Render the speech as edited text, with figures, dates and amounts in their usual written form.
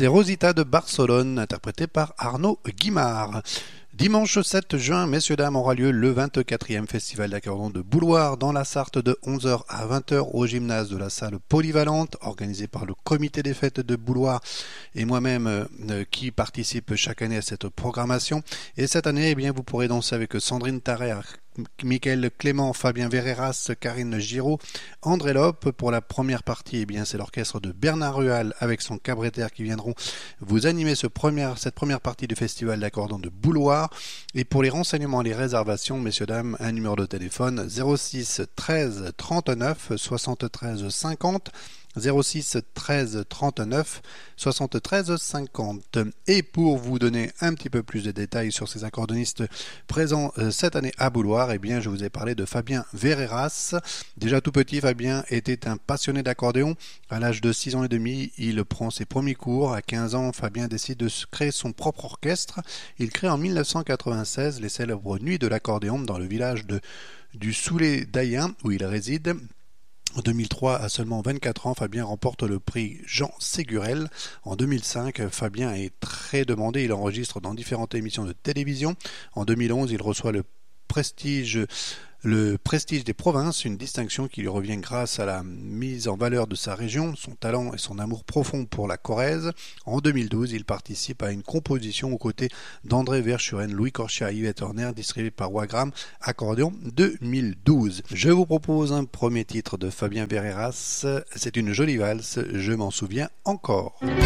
C'est Rosita de Barcelone, interprétée par Arnaud Guimard. Dimanche 7 juin, messieurs dames, aura lieu le 24e festival d'accordéon de Bouloir dans la Sarthe de 11h à 20h au gymnase de la salle polyvalente, organisé par le comité des fêtes de Bouloir et moi-même qui participe chaque année à cette programmation. Et cette année, eh bien, vous pourrez danser avec Sandrine Tarrer, Michael Clément, Fabien Verreras, Karine Giraud, André Lope. Pour la première partie, eh bien, c'est l'orchestre de Bernard Rual avec son cabrittaire qui viendront vous animer cette première partie du festival d'accordéon de Bouloir. Et pour les renseignements et les réservations, messieurs, dames, un numéro de téléphone 06 13 39 73 50. 06 13 39 73 50. Et pour vous donner un petit peu plus de détails sur ces accordéonistes présents cette année à Bouloir, eh bien, je vous ai parlé de Fabien Verreras. Déjà tout petit, Fabien était un passionné d'accordéon. À l'âge de 6 ans et demi, il prend ses premiers cours. À 15 ans, Fabien décide de créer son propre orchestre. Il crée en 1996 les célèbres Nuits de l'accordéon dans le village du Soulé d'Ayen où il réside. En 2003, à seulement 24 ans, Fabien remporte le prix Jean Ségurel. En 2005, Fabien est très demandé, il enregistre dans différentes émissions de télévision. En 2011, il reçoit le prestige des provinces, une distinction qui lui revient grâce à la mise en valeur de sa région, son talent et son amour profond pour la Corrèze. En 2012, il participe à une composition aux côtés d'André Verschuren, Louis Corchia et Yvette Horner, distribuée par Wagram, accordéon 2012. Je vous propose un premier titre de Fabien Verreras, c'est une jolie valse, je m'en souviens encore.